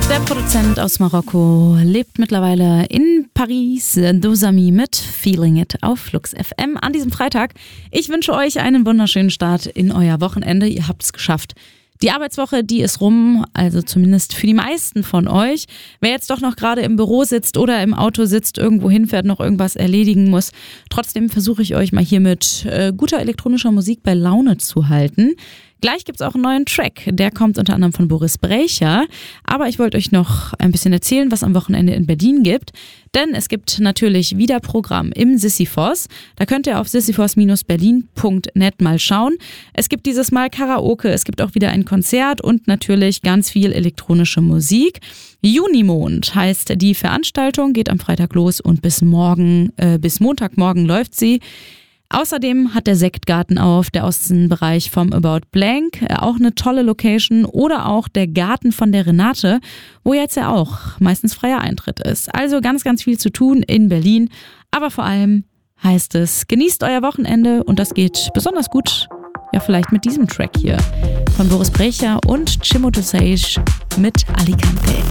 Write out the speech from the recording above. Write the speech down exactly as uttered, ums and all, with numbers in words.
Der Produzent aus Marokko lebt mittlerweile in Paris, Dosami mit Feeling It auf Flux F M an diesem Freitag. Ich wünsche euch einen wunderschönen Start in euer Wochenende. Ihr habt es geschafft. Die Arbeitswoche, die ist rum, also zumindest für die meisten von euch. Wer jetzt doch noch gerade im Büro sitzt oder im Auto sitzt, irgendwo hinfährt, noch irgendwas erledigen muss, trotzdem versuche ich euch mal hier mit äh, guter elektronischer Musik bei Laune zu halten. Gleich gibt's auch einen neuen Track, der kommt unter anderem von Boris Brejcha. Aber ich wollte euch noch ein bisschen erzählen, was am Wochenende in Berlin gibt. Denn es gibt natürlich wieder Programm im Sisyphos. Da könnt ihr auf sisyphos Bindestrich berlin Punkt net mal schauen. Es gibt dieses Mal Karaoke, es gibt auch wieder ein Konzert und natürlich ganz viel elektronische Musik. Junimond heißt die Veranstaltung, geht am Freitag los und bis morgen, äh, bis Montagmorgen läuft sie. Außerdem hat der Sektgarten auf, der Außenbereich vom About Blank, auch eine tolle Location, oder auch der Garten von der Renate, wo jetzt ja auch meistens freier Eintritt ist. Also ganz, ganz viel zu tun in Berlin, aber vor allem heißt es, genießt euer Wochenende und das geht besonders gut, ja vielleicht mit diesem Track hier von Boris Brejcha und Chimoto Sage mit Alicante.